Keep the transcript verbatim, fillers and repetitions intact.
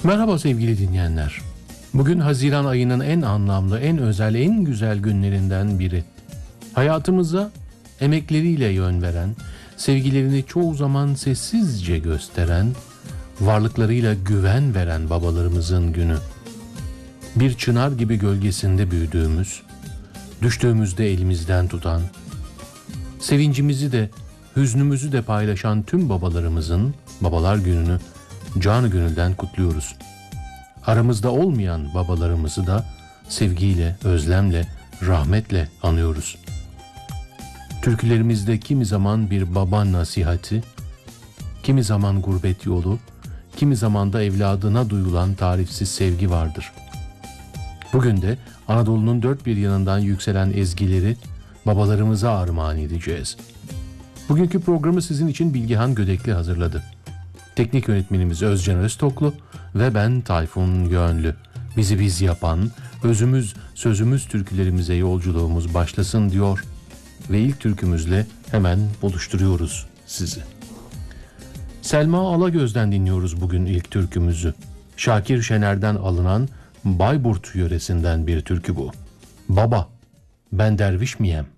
Merhaba sevgili dinleyenler. Bugün Haziran ayının en anlamlı, en özel, en güzel günlerinden biri. Hayatımıza emekleriyle yön veren, sevgilerini çoğu zaman sessizce gösteren, varlıklarıyla güven veren babalarımızın günü. Bir çınar gibi gölgesinde büyüdüğümüz, düştüğümüzde elimizden tutan, sevincimizi de hüznümüzü de paylaşan tüm babalarımızın Babalar Günü'nü canı gönülden kutluyoruz. Aramızda olmayan babalarımızı da sevgiyle, özlemle, rahmetle anıyoruz. Türkülerimizde kimi zaman bir baba nasihati, kimi zaman gurbet yolu, kimi zaman da evladına duyulan tarifsiz sevgi vardır. Bugün de Anadolu'nun dört bir yanından yükselen ezgileri babalarımıza armağan edeceğiz. Bugünkü programı sizin için Bilgehan Gödekli hazırladı. Teknik yönetmenimiz Özcan Öztoklu ve ben Tayfun Yönlü. Bizi biz yapan, özümüz, sözümüz türkülerimize yolculuğumuz başlasın diyor ve ilk türkümüzle hemen buluşturuyoruz sizi. Selma Alagöz'den dinliyoruz bugün ilk türkümüzü. Şakir Şener'den alınan Bayburt yöresinden bir türkü bu. Baba, ben derviş miyem?